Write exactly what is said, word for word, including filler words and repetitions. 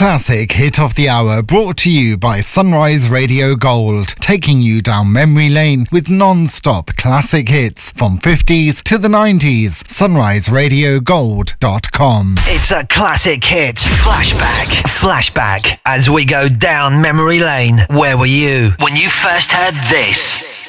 Classic Hit of the Hour, brought to you by Sunrise Radio Gold, taking you down memory lane with non-stop classic hits from fifties to the nineties. sunrise radio gold dot com. It's a classic hit. Flashback. Flashback. As we go down memory lane. Where were you when you first heard this?